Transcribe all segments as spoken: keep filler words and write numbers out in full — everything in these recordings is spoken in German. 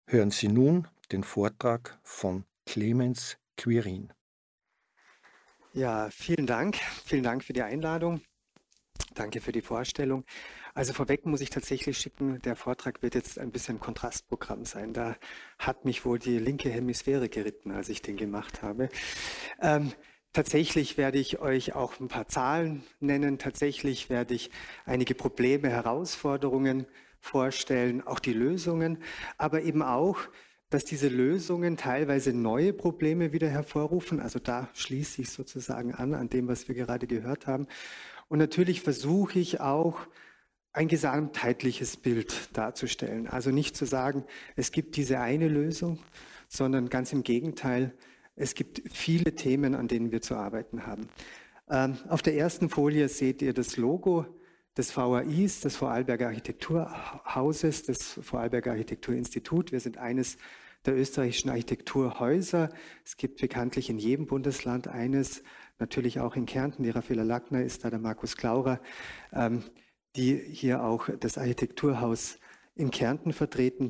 Hören Sie nun den Vortrag von Clemens Quirin. Ja, vielen Dank. Vielen Dank für die Einladung. Danke für die Vorstellung. Also vorweg muss ich tatsächlich schicken, der Vortrag wird jetzt ein bisschen Kontrastprogramm sein. Da hat mich wohl die linke Hemisphäre geritten, als ich den gemacht habe. Ähm, tatsächlich werde ich euch auch ein paar Zahlen nennen. Tatsächlich werde ich einige Probleme, Herausforderungen vorstellen, auch die Lösungen, aber eben auch, dass diese Lösungen teilweise neue Probleme wieder hervorrufen. Also da schließe ich sozusagen an, an dem, was wir gerade gehört haben. Und natürlich versuche ich auch, ein gesamtheitliches Bild darzustellen. Also nicht zu sagen, es gibt diese eine Lösung, sondern ganz im Gegenteil, es gibt viele Themen, an denen wir zu arbeiten haben. Ähm, auf der ersten Folie seht ihr das Logo des V A Is, des Vorarlberger Architekturhauses, des Vorarlberger Architekturinstitut. Wir sind eines der österreichischen Architekturhäuser. Es gibt bekanntlich in jedem Bundesland eines, natürlich auch in Kärnten. Die Raffaella Lackner ist da, der Markus Klaurer, ähm, die hier auch das Architekturhaus in Kärnten vertreten.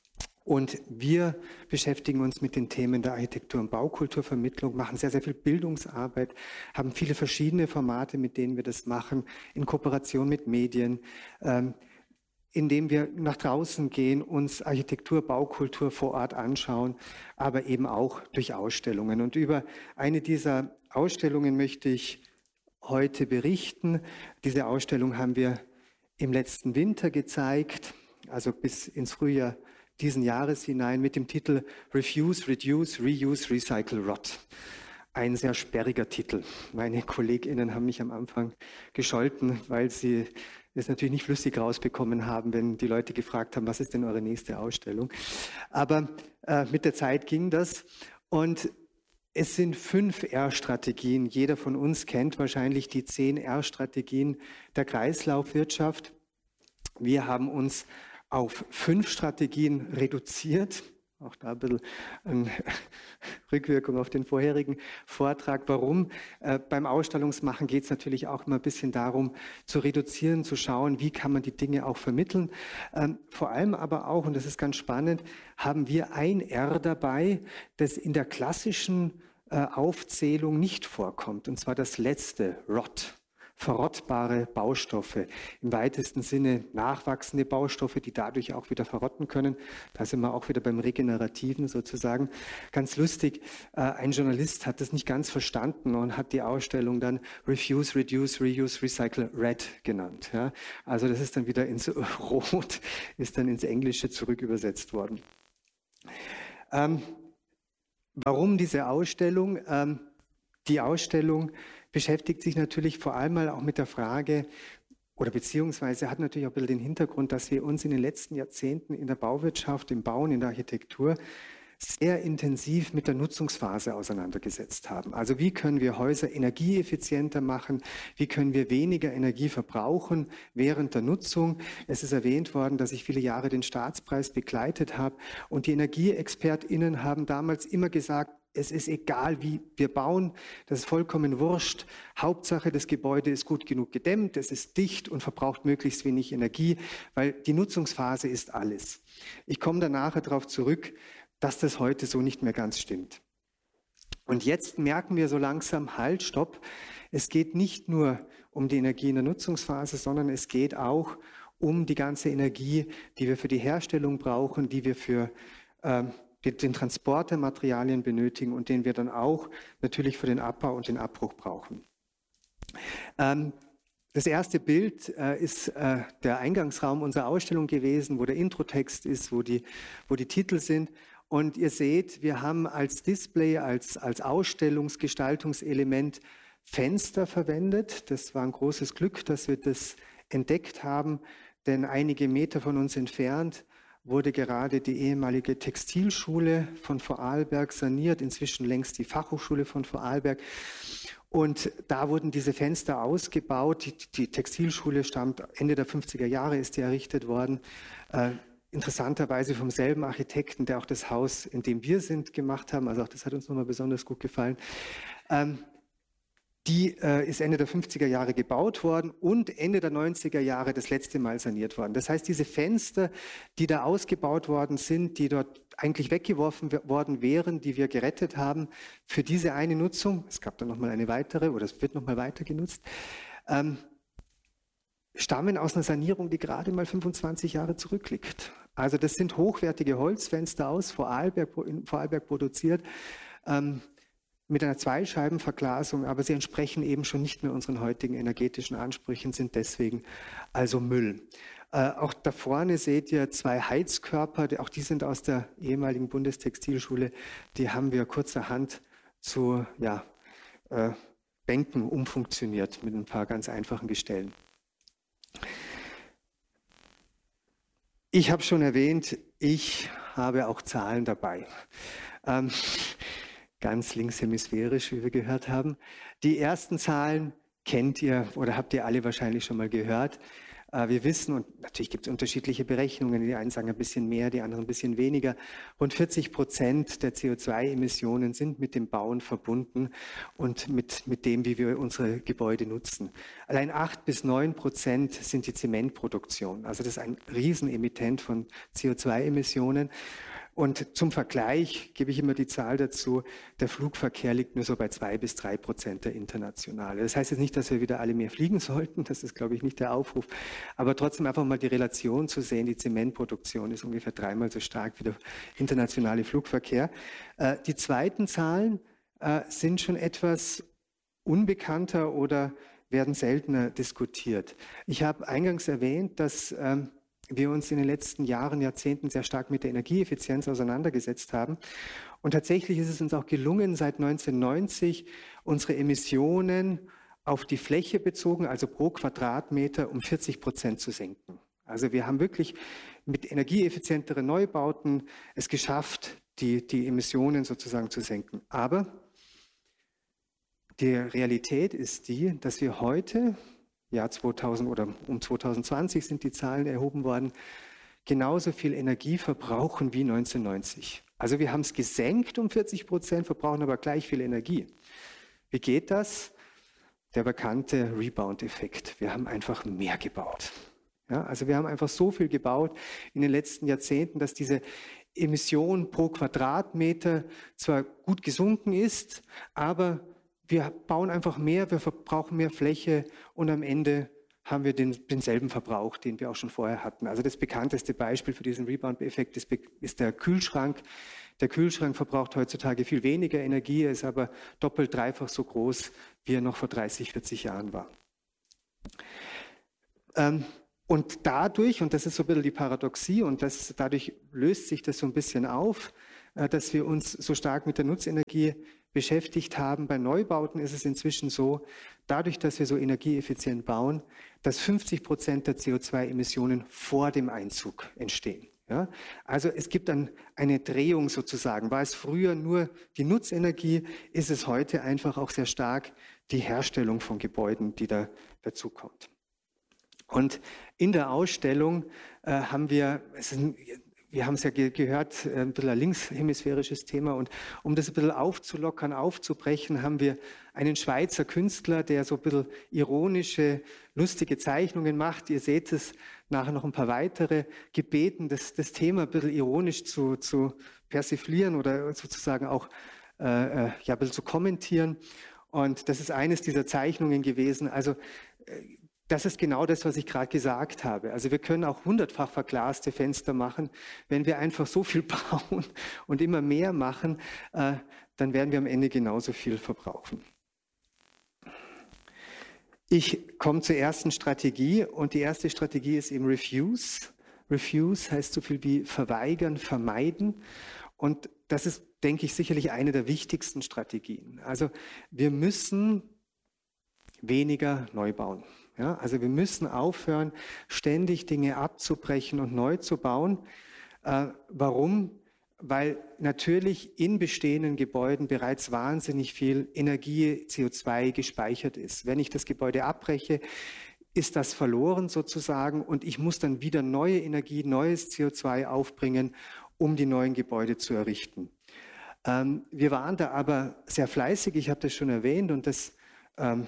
Und wir beschäftigen uns mit den Themen der Architektur- und Baukulturvermittlung, machen sehr, sehr viel Bildungsarbeit, haben viele verschiedene Formate, mit denen wir das machen, in Kooperation mit Medien, ähm, indem wir nach draußen gehen, uns Architektur, Baukultur vor Ort anschauen, aber eben auch durch Ausstellungen. Und über eine dieser Ausstellungen möchte ich heute berichten. Diese Ausstellung haben wir im letzten Winter gezeigt, also bis ins Frühjahr diesen Jahres hinein, mit dem Titel Refuse, Reduce, Reuse, Recycle, Rot. Ein sehr sperriger Titel. Meine KollegInnen haben mich am Anfang gescholten, weil sie es natürlich nicht flüssig rausbekommen haben, wenn die Leute gefragt haben, was ist denn eure nächste Ausstellung? Aber äh, mit der Zeit ging das. Und es sind fünf R-Strategien. Jeder von uns kennt wahrscheinlich die zehn R-Strategien der Kreislaufwirtschaft. Wir haben uns auf fünf Strategien reduziert. Auch da ein bisschen eine Rückwirkung auf den vorherigen Vortrag. Warum? Äh, beim Ausstellungsmachen geht es natürlich auch immer ein bisschen darum, zu reduzieren, zu schauen, wie kann man die Dinge auch vermitteln. Ähm, vor allem aber auch, und das ist ganz spannend, haben wir ein R dabei, das in der klassischen äh, Aufzählung nicht vorkommt, und zwar das letzte, Rot. Verrottbare Baustoffe, im weitesten Sinne nachwachsende Baustoffe, die dadurch auch wieder verrotten können. Da sind wir auch wieder beim Regenerativen sozusagen. Ganz lustig, äh, ein Journalist hat das nicht ganz verstanden und hat die Ausstellung dann Refuse, Reduce, Reuse, Recycle, Red genannt. Ja? Also das ist dann wieder ins Rot, ist dann ins Englische zurückübersetzt worden. Ähm, warum diese Ausstellung? Ähm, die Ausstellung beschäftigt sich natürlich vor allem mal auch mit der Frage, oder beziehungsweise hat natürlich auch ein bisschen den Hintergrund, dass wir uns in den letzten Jahrzehnten in der Bauwirtschaft, im Bauen, in der Architektur sehr intensiv mit der Nutzungsphase auseinandergesetzt haben. Also wie können wir Häuser energieeffizienter machen? Wie können wir weniger Energie verbrauchen während der Nutzung? Es ist erwähnt worden, dass ich viele Jahre den Staatspreis begleitet habe. Und die EnergieexpertInnen haben damals immer gesagt, es ist egal, wie wir bauen, das ist vollkommen wurscht. Hauptsache, das Gebäude ist gut genug gedämmt, es ist dicht und verbraucht möglichst wenig Energie, weil die Nutzungsphase ist alles. Ich komme da nachher darauf zurück, dass das heute so nicht mehr ganz stimmt. Und jetzt merken wir so langsam, halt, stopp, es geht nicht nur um die Energie in der Nutzungsphase, sondern es geht auch um die ganze Energie, die wir für die Herstellung brauchen, die wir für äh, den Transport der Materialien benötigen und den wir dann auch natürlich für den Abbau und den Abbruch brauchen. Ähm, Das erste Bild äh, ist äh, der Eingangsraum unserer Ausstellung gewesen, wo der Introtext ist, wo die, wo die Titel sind. Und ihr seht, wir haben als Display, als, als Ausstellungsgestaltungselement Fenster verwendet. Das war ein großes Glück, dass wir das entdeckt haben, denn einige Meter von uns entfernt wurde gerade die ehemalige Textilschule von Vorarlberg saniert, inzwischen längst die Fachhochschule von Vorarlberg. Und da wurden diese Fenster ausgebaut. Die, die Textilschule stammt Ende der fünfziger Jahre, ist die errichtet worden. Äh, interessanterweise vom selben Architekten, der auch das Haus, in dem wir sind, gemacht haben. Also auch das hat uns nochmal besonders gut gefallen. Ähm, Die äh, ist Ende der fünfziger Jahre gebaut worden und Ende der neunziger Jahre das letzte Mal saniert worden. Das heißt, diese Fenster, die da ausgebaut worden sind, die dort eigentlich weggeworfen worden wären, die wir gerettet haben für diese eine Nutzung, es gab dann nochmal eine weitere oder es wird nochmal weiter genutzt, ähm, stammen aus einer Sanierung, die gerade mal fünfundzwanzig Jahre zurückliegt. Also das sind hochwertige Holzfenster aus Vorarlberg, in Vorarlberg produziert, ähm, mit einer Zweischeibenverglasung, aber sie entsprechen eben schon nicht mehr unseren heutigen energetischen Ansprüchen, sind deswegen also Müll. Äh, auch da vorne seht ihr zwei Heizkörper, die, auch die sind aus der ehemaligen Bundestextilschule, die haben wir kurzerhand zu ja, äh, Bänken umfunktioniert mit ein paar ganz einfachen Gestellen. Ich habe schon erwähnt, ich habe auch Zahlen dabei. Ähm, ganz linkshemisphärisch, wie wir gehört haben. Die ersten Zahlen kennt ihr oder habt ihr alle wahrscheinlich schon mal gehört. Äh, wir wissen, und natürlich gibt es unterschiedliche Berechnungen, die einen sagen ein bisschen mehr, die anderen ein bisschen weniger. Rund vierzig Prozent der C O zwei Emissionen sind mit dem Bauen verbunden und mit, mit dem, wie wir unsere Gebäude nutzen. Allein acht bis neun Prozent sind die Zementproduktion. Also das ist ein Riesenemittent von C O zwei Emissionen. Und zum Vergleich gebe ich immer die Zahl dazu, der Flugverkehr liegt nur so bei zwei bis drei Prozent der internationale. Das heißt jetzt nicht, dass wir wieder alle mehr fliegen sollten, das ist, glaube ich, nicht der Aufruf, aber trotzdem einfach mal die Relation zu sehen, die Zementproduktion ist ungefähr dreimal so stark wie der internationale Flugverkehr. Äh, die zweiten Zahlen äh, sind schon etwas unbekannter oder werden seltener diskutiert. Ich habe eingangs erwähnt, dass ähm, wir uns in den letzten Jahren, Jahrzehnten sehr stark mit der Energieeffizienz auseinandergesetzt haben. Und tatsächlich ist es uns auch gelungen, seit neunzehnhundertneunzig unsere Emissionen auf die Fläche bezogen, also pro Quadratmeter, um vierzig Prozent zu senken. Also wir haben wirklich mit energieeffizienteren Neubauten es geschafft, die, die Emissionen sozusagen zu senken. Aber die Realität ist die, dass wir heute, Jahr zweitausend oder um zweitausendzwanzig sind die Zahlen erhoben worden, genauso viel Energie verbrauchen wie neunzehnhundertneunzig. Also wir haben es gesenkt um vierzig Prozent, verbrauchen aber gleich viel Energie. Wie geht das? Der bekannte Rebound-Effekt. Wir haben einfach mehr gebaut. Ja, also wir haben einfach so viel gebaut in den letzten Jahrzehnten, dass diese Emission pro Quadratmeter zwar gut gesunken ist, aber wir bauen einfach mehr, wir verbrauchen mehr Fläche und am Ende haben wir den, denselben Verbrauch, den wir auch schon vorher hatten. Also das bekannteste Beispiel für diesen Rebound-Effekt ist, ist der Kühlschrank. Der Kühlschrank verbraucht heutzutage viel weniger Energie, ist aber doppelt, dreifach so groß, wie er noch vor dreißig, vierzig Jahren war. Ähm, und dadurch, und das ist so ein bisschen die Paradoxie, und das, dadurch löst sich das so ein bisschen auf, äh, dass wir uns so stark mit der Nutzenergie beschäftigt haben. Bei Neubauten ist es inzwischen so, dadurch, dass wir so energieeffizient bauen, dass fünfzig Prozent der C O zwei Emissionen vor dem Einzug entstehen. Ja? Also es gibt dann eine Drehung sozusagen. War es früher nur die Nutzenergie, ist es heute einfach auch sehr stark die Herstellung von Gebäuden, die da dazu kommt. Und in der Ausstellung äh, haben wir, es ist ein, Wir haben es ja ge gehört, ein bisschen ein linkshemisphärisches Thema. Und um das ein bisschen aufzulockern, aufzubrechen, haben wir einen Schweizer Künstler, der so ein bisschen ironische, lustige Zeichnungen macht. Ihr seht es nachher noch ein paar weitere, gebeten, das, das Thema ein bisschen ironisch zu, zu persiflieren oder sozusagen auch äh, ja, ein bisschen zu kommentieren. Und das ist eines dieser Zeichnungen gewesen. Also äh, Das ist genau das, was ich gerade gesagt habe. Also wir können auch hundertfach verglaste Fenster machen. Wenn wir einfach so viel bauen und immer mehr machen, äh, dann werden wir am Ende genauso viel verbrauchen. Ich komme zur ersten Strategie und die erste Strategie ist eben Refuse. Refuse heißt so viel wie verweigern, vermeiden. Und das ist, denke ich, sicherlich eine der wichtigsten Strategien. Also wir müssen weniger neu bauen. Ja, also wir müssen aufhören, ständig Dinge abzubrechen und neu zu bauen. Äh, warum? Weil natürlich in bestehenden Gebäuden bereits wahnsinnig viel Energie, C O zwei gespeichert ist. Wenn ich das Gebäude abbreche, ist das verloren sozusagen und ich muss dann wieder neue Energie, neues C O zwei aufbringen, um die neuen Gebäude zu errichten. Ähm, wir waren da aber sehr fleißig, ich habe das schon erwähnt und das ähm,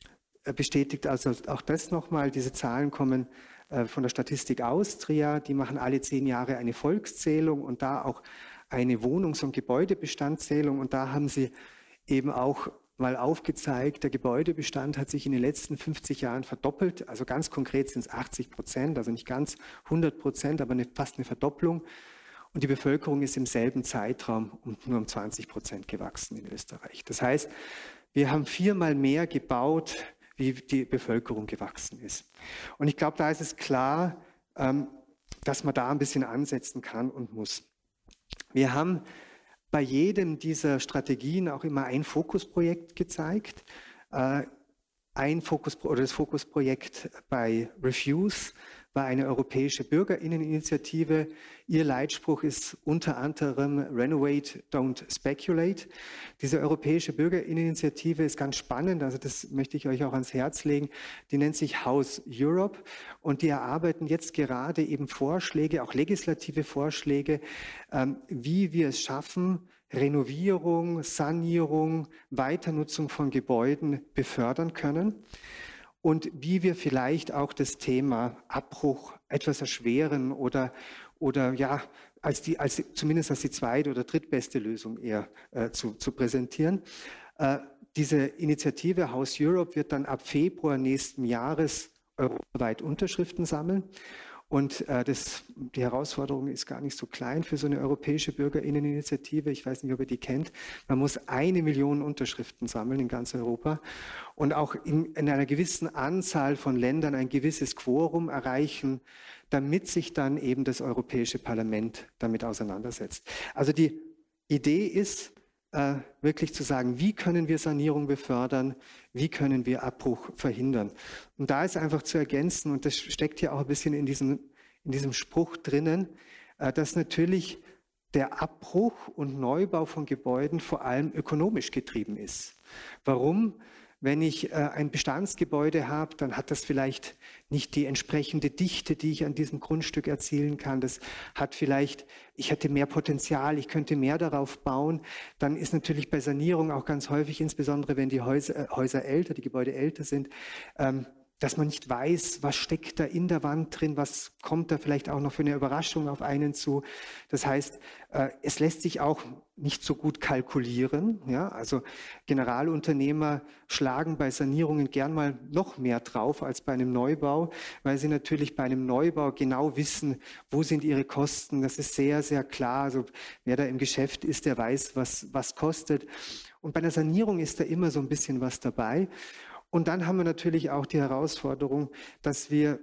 bestätigt also auch das nochmal. Diese Zahlen kommen äh, von der Statistik Austria. Die machen alle zehn Jahre eine Volkszählung und da auch eine Wohnungs- und Gebäudebestandzählung. Und da haben sie eben auch mal aufgezeigt, der Gebäudebestand hat sich in den letzten fünfzig Jahren verdoppelt. Also ganz konkret sind es achtzig Prozent, also nicht ganz hundert Prozent, aber eine, fast eine Verdopplung. Und die Bevölkerung ist im selben Zeitraum um, nur um zwanzig Prozent gewachsen in Österreich. Das heißt, wir haben viermal mehr gebaut, wie die Bevölkerung gewachsen ist. Und ich glaube, da ist es klar, ähm, dass man da ein bisschen ansetzen kann und muss. Wir haben bei jedem dieser Strategien auch immer ein Fokusprojekt gezeigt. Äh, ein Fokus oder das Fokusprojekt bei Refuse war eine europäische Bürgerinneninitiative. Ihr Leitspruch ist unter anderem Renovate, don't speculate. Diese europäische Bürgerinneninitiative ist ganz spannend, also das möchte ich euch auch ans Herz legen. Die nennt sich House Europe und die erarbeiten jetzt gerade eben Vorschläge, auch legislative Vorschläge, ähm, wie wir es schaffen, Renovierung, Sanierung, Weiternutzung von Gebäuden befördern können. Und wie wir vielleicht auch das Thema Abbruch etwas erschweren oder, oder ja, als die, als, zumindest als die zweite oder drittbeste Lösung eher äh, zu, zu präsentieren. Äh, diese Initiative House Europe wird dann ab Februar nächsten Jahres europaweit Unterschriften sammeln. Und äh, das, die Herausforderung ist gar nicht so klein für so eine europäische Bürgerinneninitiative. Ich weiß nicht, ob ihr die kennt. Man muss eine Million Unterschriften sammeln in ganz Europa und auch in, in einer gewissen Anzahl von Ländern ein gewisses Quorum erreichen, damit sich dann eben das Europäische Parlament damit auseinandersetzt. Also die Idee ist, äh, wirklich zu sagen, wie können wir Sanierung befördern, wie können wir Abbruch verhindern. Und da ist einfach zu ergänzen, und das steckt ja auch ein bisschen in diesem, in diesem Spruch drinnen, äh, dass natürlich der Abbruch und Neubau von Gebäuden vor allem ökonomisch getrieben ist. Warum? Wenn ich äh, ein Bestandsgebäude habe, dann hat das vielleicht nicht die entsprechende Dichte, die ich an diesem Grundstück erzielen kann. Das hat vielleicht, ich hätte mehr Potenzial, ich könnte mehr darauf bauen. Dann ist natürlich bei Sanierung auch ganz häufig, insbesondere wenn die Häuser, äh, Häuser älter, die Gebäude älter sind, ähm, dass man nicht weiß, was steckt da in der Wand drin, was kommt da vielleicht auch noch für eine Überraschung auf einen zu. Das heißt, äh, es lässt sich auch nicht so gut kalkulieren. Ja? Also Generalunternehmer schlagen bei Sanierungen gern mal noch mehr drauf als bei einem Neubau, weil sie natürlich bei einem Neubau genau wissen, wo sind ihre Kosten. Das ist sehr, sehr klar. Also wer da im Geschäft ist, der weiß, was, was kostet. Und bei einer Sanierung ist da immer so ein bisschen was dabei. Und dann haben wir natürlich auch die Herausforderung, dass wir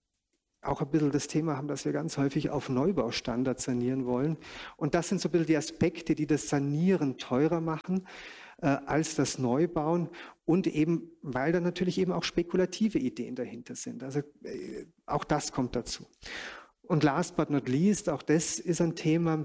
auch ein bisschen das Thema haben, dass wir ganz häufig auf Neubaustandards sanieren wollen. Und das sind so ein bisschen die Aspekte, die das Sanieren teurer machen äh, als das Neubauen. Und eben, weil da natürlich eben auch spekulative Ideen dahinter sind. Also äh, auch das kommt dazu. Und last but not least, auch das ist ein Thema,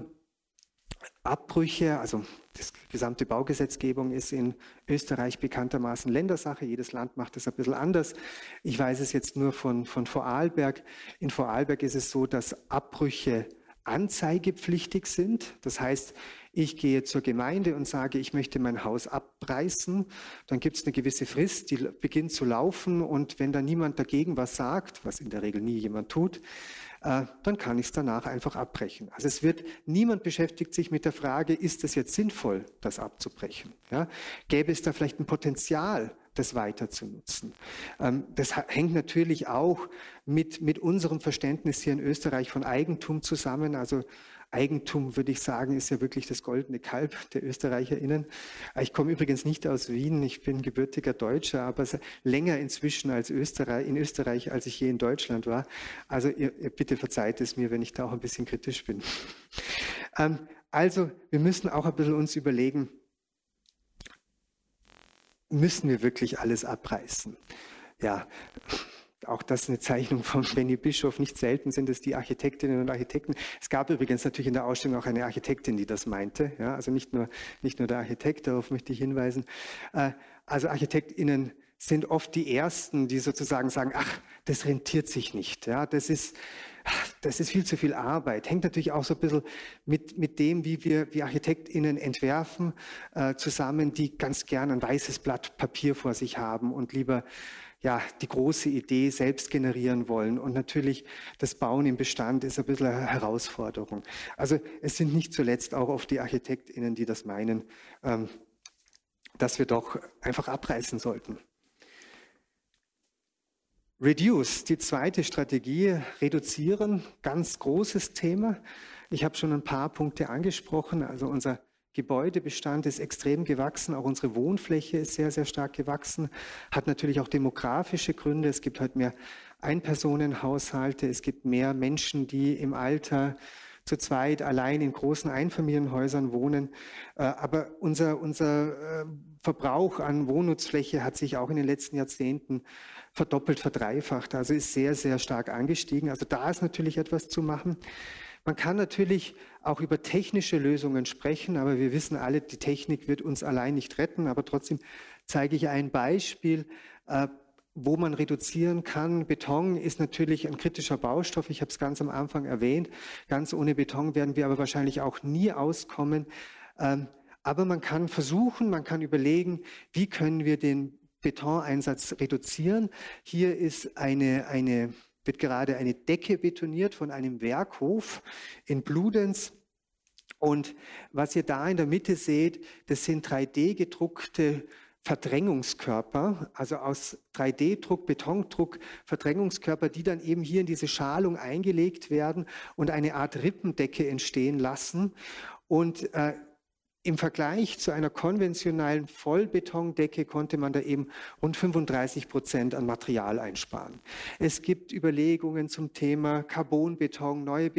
Abbrüche, also die gesamte Baugesetzgebung ist in Österreich bekanntermaßen Ländersache. Jedes Land macht das ein bisschen anders. Ich weiß es jetzt nur von, von Vorarlberg. In Vorarlberg ist es so, dass Abbrüche anzeigepflichtig sind. Das heißt, ich gehe zur Gemeinde und sage, ich möchte mein Haus abreißen. Dann gibt es eine gewisse Frist, die beginnt zu laufen. Und wenn da niemand dagegen was sagt, was in der Regel nie jemand tut, äh, dann kann ich es danach einfach abbrechen. Also es wird, niemand beschäftigt sich mit der Frage, ist es jetzt sinnvoll, das abzubrechen? Ja? Gäbe es da vielleicht ein Potenzial, das weiter zu nutzen? Ähm, das hängt natürlich auch mit, mit unserem Verständnis hier in Österreich von Eigentum zusammen. Also Eigentum, würde ich sagen, ist ja wirklich das goldene Kalb der ÖsterreicherInnen. Ich komme übrigens nicht aus Wien, ich bin gebürtiger Deutscher, aber länger inzwischen als Österreich, in Österreich, als ich je in Deutschland war. Also ihr, ihr bitte verzeiht es mir, wenn ich da auch ein bisschen kritisch bin. Ähm, also wir müssen auch ein bisschen uns überlegen, müssen wir wirklich alles abreißen? Ja, auch das ist eine Zeichnung von Benny Bischof. Nicht selten sind es die Architektinnen und Architekten. Es gab übrigens natürlich in der Ausstellung auch eine Architektin, die das meinte. Ja, also nicht nur, nicht nur der Architekt, darauf möchte ich hinweisen. Also ArchitektInnen sind oft die Ersten, die sozusagen sagen, ach, das rentiert sich nicht. Ja, das ist, das ist viel zu viel Arbeit. Hängt natürlich auch so ein bisschen mit, mit dem, wie wir wie ArchitektInnen entwerfen, äh, zusammen, die ganz gern ein weißes Blatt Papier vor sich haben und lieber ja, die große Idee selbst generieren wollen. Und natürlich das Bauen im Bestand ist ein bisschen eine Herausforderung. Also es sind nicht zuletzt auch oft die ArchitektInnen, die das meinen, ähm, dass wir doch einfach abreißen sollten. Reduce, die zweite Strategie, reduzieren, ganz großes Thema. Ich habe schon ein paar Punkte angesprochen. Also unser Gebäudebestand ist extrem gewachsen, auch unsere Wohnfläche ist sehr, sehr stark gewachsen, hat natürlich auch demografische Gründe. Es gibt heute mehr Einpersonenhaushalte, es gibt mehr Menschen, die im Alter zu zweit allein in großen Einfamilienhäusern wohnen. Aber unser, unser Verbrauch an Wohnnutzfläche hat sich auch in den letzten Jahrzehnten verdoppelt, verdreifacht, also ist sehr, sehr stark angestiegen. Also da ist natürlich etwas zu machen. Man kann natürlich auch über technische Lösungen sprechen, aber wir wissen alle, die Technik wird uns allein nicht retten. Aber trotzdem zeige ich ein Beispiel, äh, wo man reduzieren kann. Beton ist natürlich ein kritischer Baustoff. Ich habe es ganz am Anfang erwähnt. Ganz ohne Beton werden wir aber wahrscheinlich auch nie auskommen. Ähm, aber man kann versuchen, man kann überlegen, wie können wir den Betoneinsatz reduzieren. Hier ist eine, eine, wird gerade eine Decke betoniert von einem Werkhof in Bludenz. Und was ihr da in der Mitte seht, das sind drei D gedruckte Verdrängungskörper, also aus drei D Druck, Betondruck, Verdrängungskörper, die dann eben hier in diese Schalung eingelegt werden und eine Art Rippendecke entstehen lassen. Und äh, im Vergleich zu einer konventionellen Vollbetondecke konnte man da eben rund fünfunddreißig Prozent an Material einsparen. Es gibt Überlegungen zum Thema Carbonbeton, neue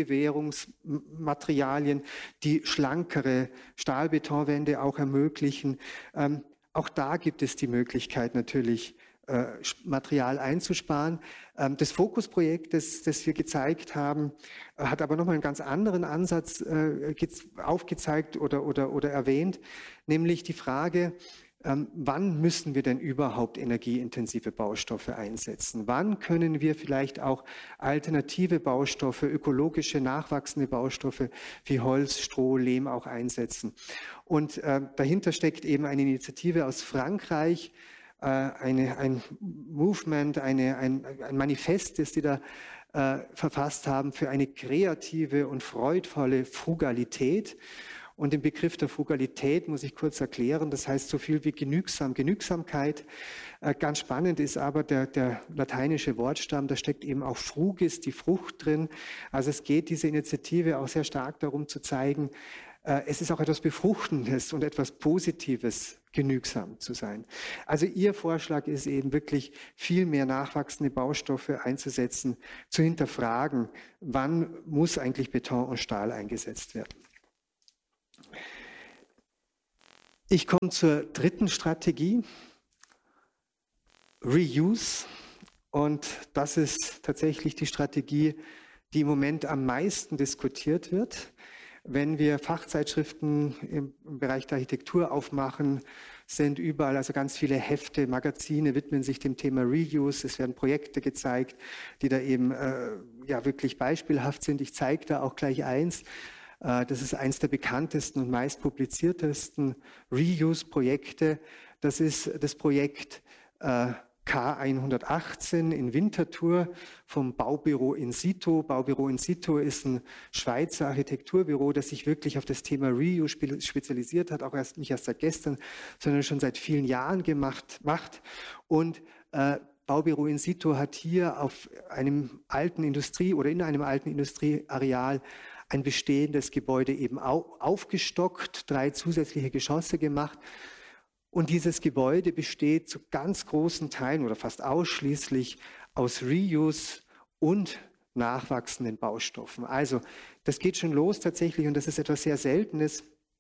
Bewährungsmaterialien, die schlankere Stahlbetonwände auch ermöglichen. Ähm, auch da gibt es die Möglichkeit natürlich, Material einzusparen. Das Fokusprojekt, das, das wir gezeigt haben, hat aber nochmal einen ganz anderen Ansatz äh, aufgezeigt oder, oder, oder erwähnt, nämlich die Frage, ähm, wann müssen wir denn überhaupt energieintensive Baustoffe einsetzen? Wann können wir vielleicht auch alternative Baustoffe, ökologische, nachwachsende Baustoffe wie Holz, Stroh, Lehm auch einsetzen? Und äh, dahinter steckt eben eine Initiative aus Frankreich, Eine, ein Movement, eine, ein, ein Manifest, das die da äh, verfasst haben für eine kreative und freudvolle Frugalität. Und den Begriff der Frugalität muss ich kurz erklären. Das heißt so viel wie genügsam, Genügsamkeit. Äh, ganz spannend ist aber der, der lateinische Wortstamm, da steckt eben auch frugis, die Frucht drin. Also es geht diese Initiative auch sehr stark darum zu zeigen, es ist auch etwas Befruchtendes und etwas Positives, genügsam zu sein. Also Ihr Vorschlag ist eben wirklich viel mehr nachwachsende Baustoffe einzusetzen, zu hinterfragen, wann muss eigentlich Beton und Stahl eingesetzt werden. Ich komme zur dritten Strategie, Reuse. Und das ist tatsächlich die Strategie, die im Moment am meisten diskutiert wird. Wenn wir Fachzeitschriften im Bereich der Architektur aufmachen, sind überall, also ganz viele Hefte, Magazine widmen sich dem Thema Reuse. Es werden Projekte gezeigt, die da eben äh, ja wirklich beispielhaft sind. Ich zeige da auch gleich eins. Äh, das ist eins der bekanntesten und meist publiziertesten Reuse-Projekte. Das ist das Projekt äh, K hundertachtzehn in Winterthur vom Baubüro Insito. Baubüro Insito ist ein Schweizer Architekturbüro, das sich wirklich auf das Thema Reuse spezialisiert hat, auch erst nicht erst seit gestern, sondern schon seit vielen Jahren gemacht macht. Und äh, Baubüro Insito hat hier auf einem alten Industrie- oder in einem alten Industrieareal ein bestehendes Gebäude eben aufgestockt, drei zusätzliche Geschosse gemacht. Und dieses Gebäude besteht zu ganz großen Teilen oder fast ausschließlich aus Reuse und nachwachsenden Baustoffen. Also das geht schon los tatsächlich und das ist etwas sehr Seltenes.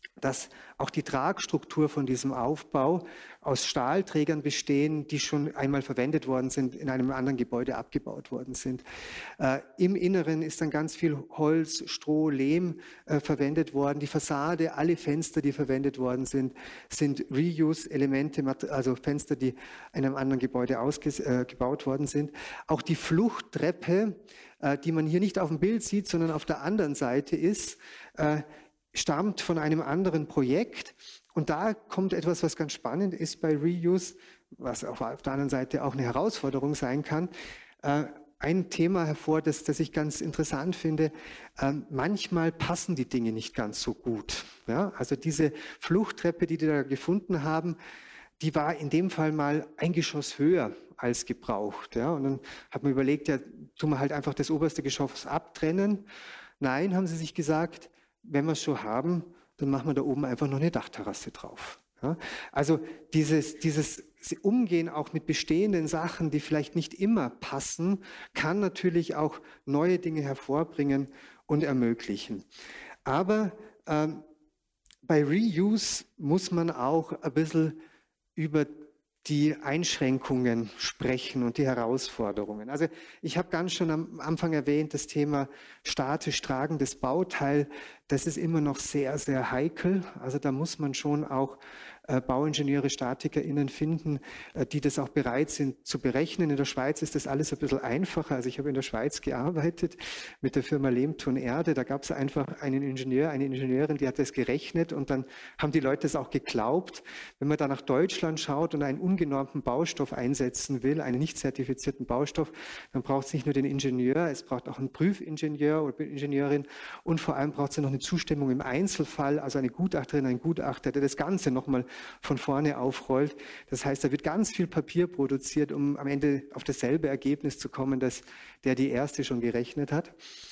dass auch die Tragstruktur von diesem Aufbau aus Stahlträgern bestehen, die schon einmal verwendet worden sind, in einem anderen Gebäude abgebaut worden sind. Äh, Im Inneren ist dann ganz viel Holz, Stroh, Lehm äh, verwendet worden. Die Fassade, alle Fenster, die verwendet worden sind, sind Reuse-Elemente, also Fenster, die in einem anderen Gebäude ausgebaut äh, worden sind. Auch die Fluchttreppe, äh, die man hier nicht auf dem Bild sieht, sondern auf der anderen Seite ist, äh, stammt von einem anderen Projekt. Und da kommt etwas, was ganz spannend ist bei Reuse, was auf der anderen Seite auch eine Herausforderung sein kann. Äh, ein Thema hervor, das, das ich ganz interessant finde. Äh, manchmal passen die Dinge nicht ganz so gut. Ja? Also diese Fluchttreppe, die die da gefunden haben, die war in dem Fall mal ein Geschoss höher als gebraucht. Ja? Und dann hat man überlegt, ja, tun wir halt einfach das oberste Geschoss abtrennen. Nein, haben sie sich gesagt, wenn wir es schon haben, dann machen wir da oben einfach noch eine Dachterrasse drauf. Ja? Also dieses, dieses Umgehen auch mit bestehenden Sachen, die vielleicht nicht immer passen, kann natürlich auch neue Dinge hervorbringen und ermöglichen. Aber ähm, bei Reuse muss man auch ein bisschen über die Einschränkungen sprechen und die Herausforderungen. Also ich habe ganz schon am Anfang erwähnt, das Thema statisch tragendes Bauteil, das ist immer noch sehr, sehr heikel. Also da muss man schon auch äh, Bauingenieure, StatikerInnen finden, äh, die das auch bereit sind zu berechnen. In der Schweiz ist das alles ein bisschen einfacher. Also ich habe in der Schweiz gearbeitet mit der Firma Lehmton Erde. Da gab es einfach einen Ingenieur, eine Ingenieurin, die hat das gerechnet und dann haben die Leute es auch geglaubt. Wenn man da nach Deutschland schaut und einen ungenormten Baustoff einsetzen will, einen nicht zertifizierten Baustoff, dann braucht es nicht nur den Ingenieur, es braucht auch einen Prüfingenieur oder Ingenieurin und vor allem braucht es noch eine Zustimmung im Einzelfall, also eine Gutachterin, ein Gutachter, der das Ganze nochmal von vorne aufrollt. Das heißt, da wird ganz viel Papier produziert, um am Ende auf dasselbe Ergebnis zu kommen, das der die erste schon gerechnet hat.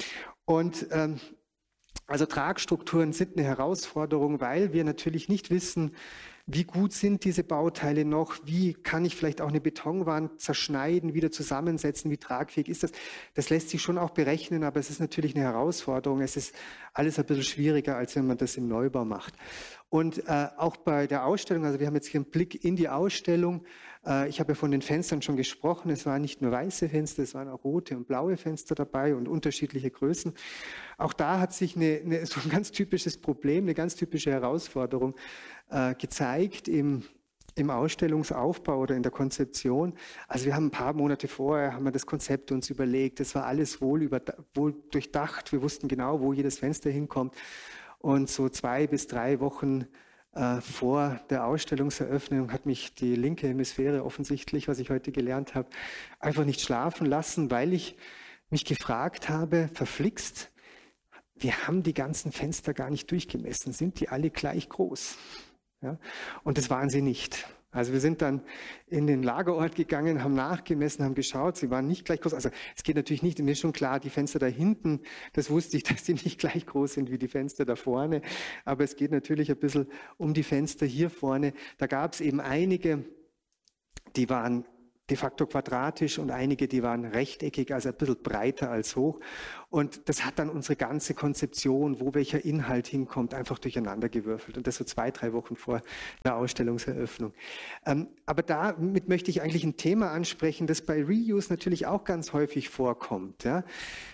Und ähm, also Tragstrukturen sind eine Herausforderung, weil wir natürlich nicht wissen, wie gut sind diese Bauteile noch? Wie kann ich vielleicht auch eine Betonwand zerschneiden, wieder zusammensetzen? Wie tragfähig ist das? Das lässt sich schon auch berechnen, aber es ist natürlich eine Herausforderung. Es ist alles ein bisschen schwieriger, als wenn man das im Neubau macht. Und äh, auch bei der Ausstellung, also wir haben jetzt hier einen Blick in die Ausstellung. Äh, ich habe ja von den Fenstern schon gesprochen. Es waren nicht nur weiße Fenster, es waren auch rote und blaue Fenster dabei und unterschiedliche Größen. Auch da hat sich eine, eine, so ein ganz typisches Problem, eine ganz typische Herausforderung äh, gezeigt im, im Ausstellungsaufbau oder in der Konzeption. Also wir haben ein paar Monate vorher, haben wir das Konzept uns überlegt. Das war alles wohl, über, wohl durchdacht. Wir wussten genau, wo jedes Fenster hinkommt. Und so zwei bis drei Wochen äh, vor der Ausstellungseröffnung hat mich die linke Hemisphäre offensichtlich, was ich heute gelernt habe, einfach nicht schlafen lassen, weil ich mich gefragt habe, verflixt, wir haben die ganzen Fenster gar nicht durchgemessen. Sind die alle gleich groß? Ja? Und das waren sie nicht. Also wir sind dann in den Lagerort gegangen, haben nachgemessen, haben geschaut, sie waren nicht gleich groß. Also es geht natürlich nicht, mir ist schon klar, die Fenster da hinten, das wusste ich, dass die nicht gleich groß sind wie die Fenster da vorne. Aber es geht natürlich ein bisschen um die Fenster hier vorne. Da gab es eben einige, die waren de facto quadratisch und einige, die waren rechteckig, also ein bisschen breiter als hoch. Und das hat dann unsere ganze Konzeption, wo welcher Inhalt hinkommt, einfach durcheinander gewürfelt. Und das so zwei, drei Wochen vor der Ausstellungseröffnung. Ähm, aber damit möchte ich eigentlich ein Thema ansprechen, das bei Reuse natürlich auch ganz häufig vorkommt. Ja?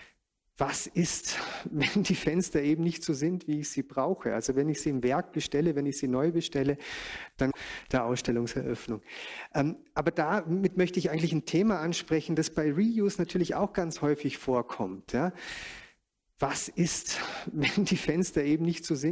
Was ist, wenn die Fenster eben nicht so sind, wie ich sie brauche? Also wenn ich sie im Werk bestelle, wenn ich sie neu bestelle, dann der Ausstellungseröffnung. Ähm, aber damit möchte ich eigentlich ein Thema ansprechen, das bei Reuse natürlich auch ganz häufig vorkommt. Ja? Was ist, wenn die Fenster eben nicht so sind?